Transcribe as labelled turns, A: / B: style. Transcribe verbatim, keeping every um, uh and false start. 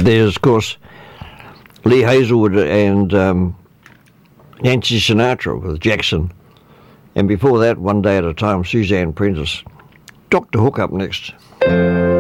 A: There's, of course, Lee Hazelwood and um, Nancy Sinatra with Jackson. And before that, One Day at a Time, Suzanne Prentice. Doctor Hook up next.